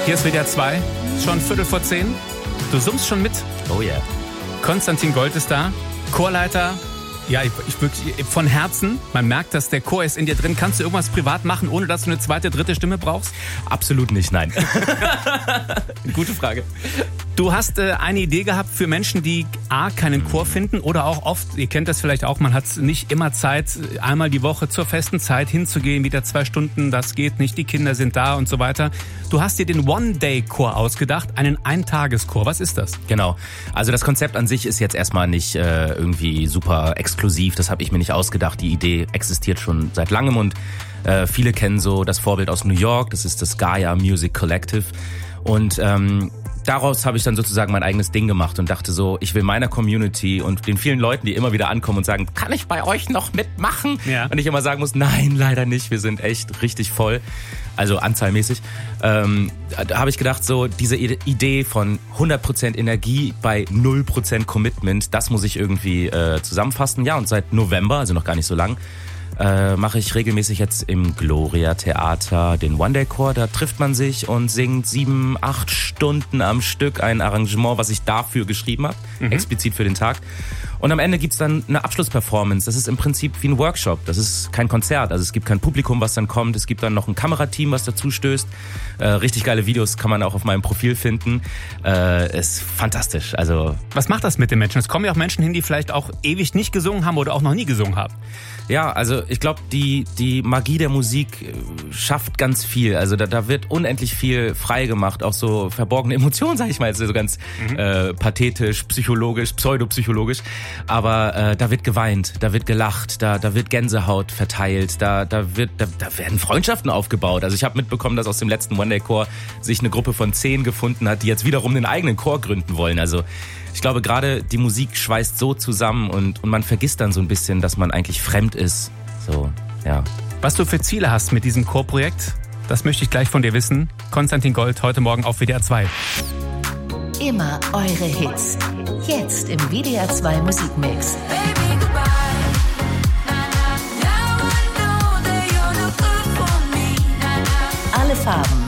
Hier ist WDR 2, schon 10:15. Du summst schon mit. Oh ja. Yeah. Konstantin Gold ist da, Chorleiter. Ja, ich wirklich von Herzen. Man merkt, dass der Chor ist in dir drin. Kannst du irgendwas privat machen, ohne dass du eine zweite, dritte Stimme brauchst? Absolut nicht, nein. Gute Frage. Du hast eine Idee gehabt für Menschen, die A, keinen Chor finden oder auch oft, ihr kennt das vielleicht auch, man hat nicht immer Zeit, einmal die Woche zur festen Zeit hinzugehen, wieder 2 Stunden, das geht nicht, die Kinder sind da und so weiter. Du hast dir den One-Day-Chor ausgedacht, einen Eintageschor. Was ist das? Genau. Also das Konzept an sich ist jetzt erstmal nicht irgendwie super exklusiv, das habe ich mir nicht ausgedacht. Die Idee existiert schon seit langem und viele kennen so das Vorbild aus New York, das ist das Gaia Music Collective. Und daraus habe ich dann sozusagen mein eigenes Ding gemacht und dachte so, ich will meiner Community und den vielen Leuten, die immer wieder ankommen und sagen, kann ich bei euch noch mitmachen? Ja. Und ich immer sagen muss, nein, leider nicht, wir sind echt richtig voll, also anzahlmäßig. Da habe ich gedacht, so diese Idee von 100% Energie bei 0% Commitment, das muss ich irgendwie zusammenfassen. Ja, und seit November, also noch gar nicht so lang, mache ich regelmäßig jetzt im Gloria Theater den One-Day-Chor. Da trifft man sich und singt 7-8 Stunden am Stück ein Arrangement, was ich dafür geschrieben habe, explizit für den Tag. Und am Ende gibt's dann eine Abschlussperformance. Das ist im Prinzip wie ein Workshop. Das ist kein Konzert. Also es gibt kein Publikum, was dann kommt. Es gibt dann noch ein Kamerateam, was dazu stößt. Richtig geile Videos kann man auch auf meinem Profil finden. Ist fantastisch. Also was macht das mit den Menschen? Es kommen ja auch Menschen hin, die vielleicht auch ewig nicht gesungen haben oder auch noch nie gesungen haben. Ja, also ich glaube, die Magie der Musik schafft ganz viel. Also da wird unendlich viel frei gemacht. Auch so verborgene Emotionen, sag ich mal, jetzt so ganz pathetisch, psychologisch, pseudopsychologisch. Aber da wird geweint, da wird gelacht, da wird Gänsehaut verteilt, da werden Freundschaften aufgebaut. Also ich habe mitbekommen, dass aus dem letzten One-Day-Chor sich eine Gruppe von 10 gefunden hat, die jetzt wiederum einen eigenen Chor gründen wollen. Also ich glaube, gerade die Musik schweißt so zusammen und man vergisst dann so ein bisschen, dass man eigentlich fremd ist. So, ja. Was du für Ziele hast mit diesem Chorprojekt, das möchte ich gleich von dir wissen. Konstantin Gold, heute Morgen auf WDR 2. Immer eure Hits. Jetzt im WDR 2 Musikmix. Alle Farben,